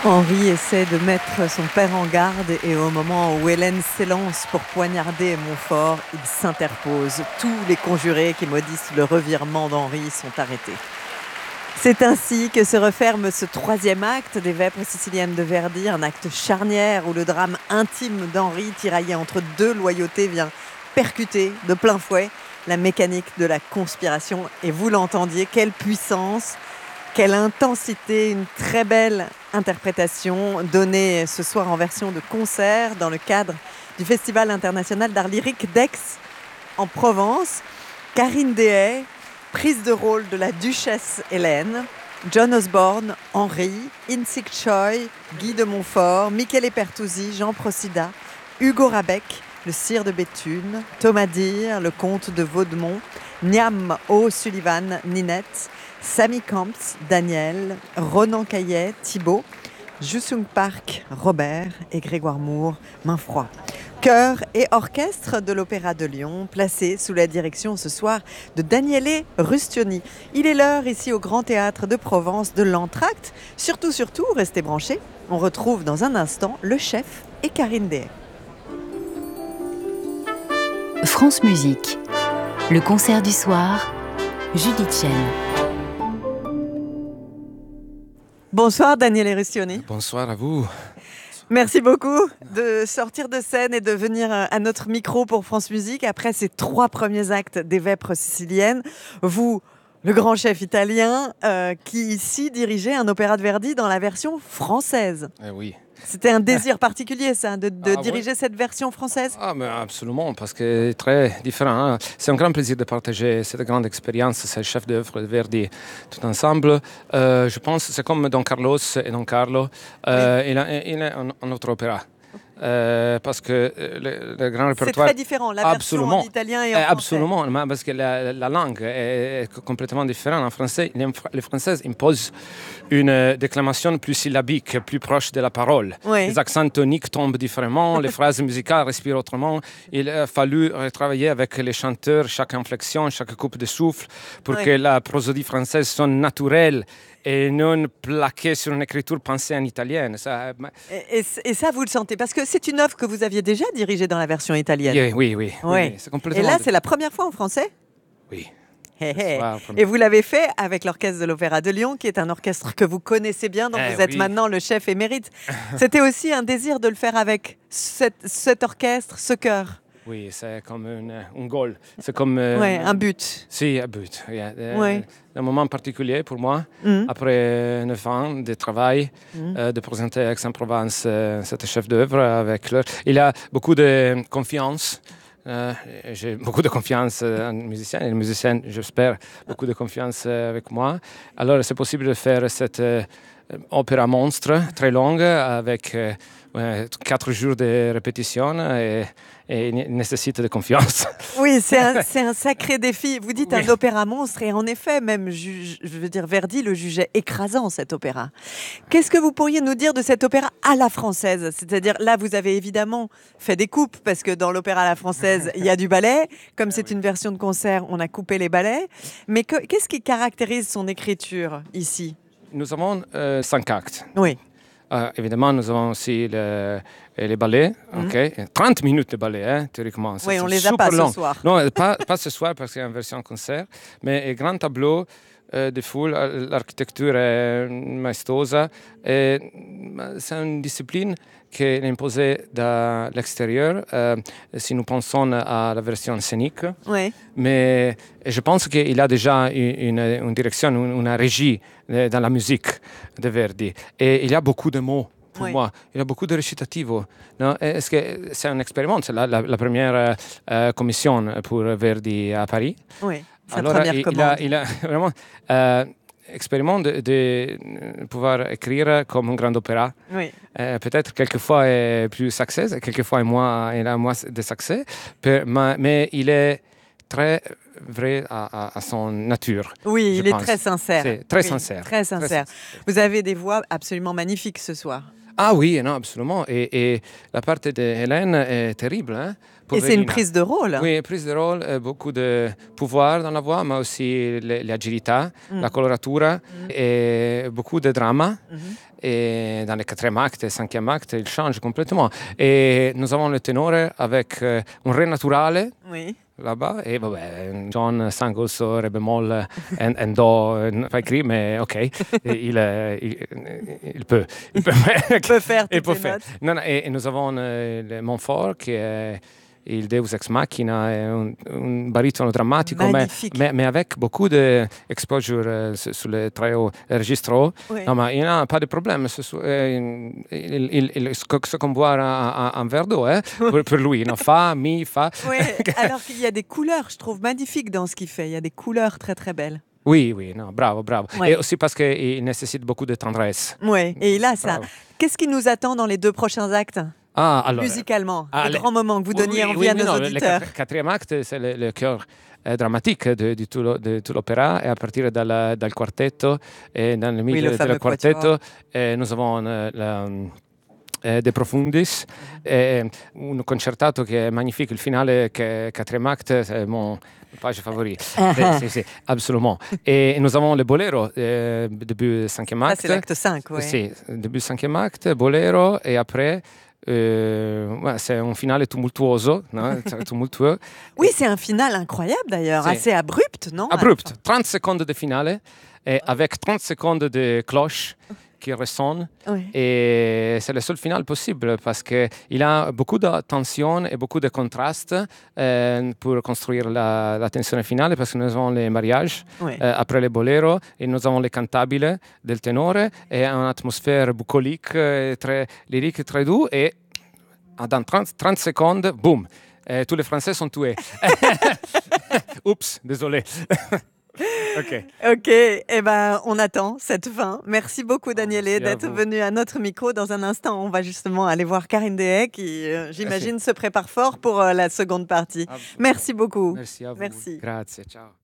Henri essaie de mettre son père en garde et au moment où Hélène s'élance pour poignarder Montfort, il s'interpose. Tous les conjurés qui maudissent le revirement d'Henri sont arrêtés. C'est ainsi que se referme ce troisième acte des Vêpres siciliennes de Verdi, un acte charnière où le drame intime d'Henri, tiraillé entre deux loyautés, vient percuter de plein fouet la mécanique de la conspiration. Et vous l'entendiez, quelle puissance, quelle intensité, une très belle interprétation donnée ce soir en version de concert dans le cadre du Festival international d'art lyrique d'Aix en Provence. Karine Dehaye, prise de rôle de la duchesse Hélène, John Osborne, Henri, Insik Choi, Guy de Montfort, Michele Pertusi, Jean Procida, Hugo Rabec, le sire de Béthune, Thomas Dיר, le comte de Vaudemont, Niam O'Sullivan, Ninette, Samy Camps, Daniel, Ronan Caillet, Thibault, Jusung Park, Robert et Grégoire Moore, Mainfroid. Chœur et orchestre de l'Opéra de Lyon, placé sous la direction ce soir de Daniele Rustioni. Il est l'heure ici au Grand Théâtre de Provence de l'entracte. Surtout, restez branchés. On retrouve dans un instant le chef et Karine Dehaye. France Musique, le concert du soir, Judith Chen. Bonsoir Daniele Rustioni. Bonsoir à vous. Merci beaucoup de sortir de scène et de venir à notre micro pour France Musique. Après ces 3 premiers actes des Vêpres siciliennes, vous, le grand chef italien, qui ici dirigeait un opéra de Verdi dans la version française. Oui. C'était un désir particulier, ça, de diriger cette version française? Mais absolument, parce que c'est très différent. Hein. C'est un grand plaisir de partager cette grande expérience, ces chefs d'œuvre de Verdi, tout ensemble. Je pense que c'est comme Don Carlos et Don Carlo. Il est un autre opéra. Parce que le grand répertoire... C'est très différent, la version en italien et en français. Absolument, parce que la langue est complètement différente. En français, les Français imposent une déclamation plus syllabique, plus proche de la parole. Oui. Les accents toniques tombent différemment, les phrases musicales respirent autrement. Il a fallu travailler avec les chanteurs, chaque inflexion, chaque coupe de souffle, pour que la prosodie française sonne naturelle et non plaqué sur une écriture pensée en italienne. Et ça, vous le sentez? Parce que c'est une œuvre que vous aviez déjà dirigée dans la version italienne. Oui. C'est complètement... Et là, c'est la première fois en français? Oui. Et vous l'avez fait avec l'Orchestre de l'Opéra de Lyon, qui est un orchestre que vous connaissez bien, dont vous êtes maintenant le chef émérite. C'était aussi un désir de le faire avec cet orchestre, ce chœur. Oui, c'est comme un goal. C'est comme... un but. Si, un but. Un moment particulier pour moi, après 9 ans de travail, de présenter à Aix-en-Provence cet chef d'œuvre avec leur... Il a beaucoup de confiance. J'ai beaucoup de confiance en musicien et les musiciens, j'espère, beaucoup de confiance avec moi. Alors, c'est possible de faire cette opéra monstre, très longue, avec 4 jours de répétition et nécessite de confiance. Oui, c'est un sacré défi. Vous dites un opéra monstre et en effet, même, je veux dire, Verdi le jugeait écrasant, cet opéra. Qu'est-ce que vous pourriez nous dire de cet opéra à la française? C'est-à-dire, là, vous avez évidemment fait des coupes parce que dans l'opéra à la française, il y a du ballet. Comme c'est une version de concert, on a coupé les ballets. Mais qu'est-ce qui caractérise son écriture ici? Nous avons 5 actes. Oui. Évidemment, nous avons aussi les ballets, 30 minutes de ballet, théoriquement. Oui, on ne les a pas ce soir. Non, pas ce soir parce qu'il y a une version concert, mais un grand tableau de foule, l'architecture est maestosa. C'est une discipline qui est imposée de l'extérieur, si nous pensons à la version scénique. Oui. Mais je pense qu'il a déjà une direction, une régie dans la musique de Verdi. Et il y a beaucoup de mots pour moi. Il y a beaucoup de récitativo. Non? Est-ce que c'est un expériment? C'est la première commission pour Verdi à Paris. Oui, alors, il a vraiment expériment de pouvoir écrire comme un grand opéra. Oui. Peut-être quelquefois est plus succès, quelquefois il a moins de succès, mais il est très vrai à son nature. Oui, il est très sincère. C'est très sincère. Très sincère. Vous avez des voix absolument magnifiques ce soir. Ah oui, non, absolument. Et la part d'Hélène est terrible. Hein, et c'est une prise de rôle. Oui, prise de rôle, beaucoup de pouvoir dans la voix, mais aussi l'agilité, la coloratura et beaucoup de drama. Et dans le 4e acte et 5e acte, il change complètement. Et nous avons le ténore avec un ré naturale. Oui. Là-bas, et vabbè, John sang also re bémol and do, pas écrit, mais ok, il peut faire toutes les notes. Non, et nous avons le Montfort qui est il Deus Ex Machina, un baritono drammatico, mais avec beaucoup d'exposure sur le très haut registre haut. Oui. Non, mais il n'y a pas de problème. Ce qu'on boit un verre d'eau, pour lui. Non, fa, mi, fa. Oui, alors qu'il y a des couleurs, je trouve, magnifiques dans ce qu'il fait. Il y a des couleurs très, très belles. Oui, non, bravo. Ouais. Et aussi parce qu'il nécessite beaucoup de tendresse. Oui, et il a ça. Bravo. Qu'est-ce qui nous attend dans les 2 prochains actes? Alors, musicalement, le grand moment que vous donniez envie à nos auditeurs. Le 4e acte, c'est le cœur dramatique de tout l'opéra, et à partir du quartetto, et dans le milieu du quartetto, nous avons De Profundis, un concertato che è magnifique, il finale che è 4e acte, c'est mon page favorite. Si, absolument. Et nous avons le Bolero, début 5e acte. Ça, c'est l'acte 5, oui. Si, début 5e acte, Bolero, et après... c'est un finale tumultuoso, no? Tumultueux. Oui, c'est un final incroyable d'ailleurs, assez abrupt, non? Abrupt, 30 secondes de finale, et avec 30 secondes de cloche qui ressonnent. Oui. Et c'est le seul final possible parce qu'il a beaucoup de tension et beaucoup de contraste pour construire la tension finale, parce que nous avons les mariages, après les boléros, et nous avons les cantabiles del tenore, et une atmosphère bucolique, très lyrique, très doux, et dans 30 secondes, boum, tous les Français sont tués. Oups, désolé. Ok, on attend cette fin. Merci beaucoup Daniele d'être venu à notre micro. Dans un instant, on va justement aller voir Karine Dehay qui, j'imagine, se prépare fort pour la seconde partie. Merci beaucoup. Merci à vous. Merci. Grazie, ciao.